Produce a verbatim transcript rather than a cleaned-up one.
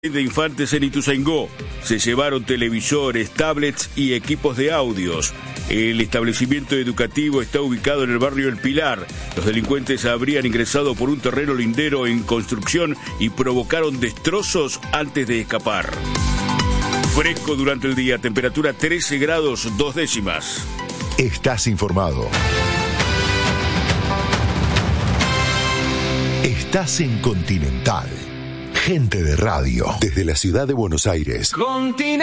de Infantes en Ituzaingó. Se llevaron televisores, tablets y equipos de audios. El establecimiento educativo está ubicado en el barrio El Pilar. Los delincuentes habrían ingresado por un terreno lindero en construcción y provocaron destrozos antes de escapar. Fresco durante el día, temperatura trece grados dos décimas. Estás informado. Estás en Continental. Gente de radio, desde la ciudad de Buenos Aires. Continental.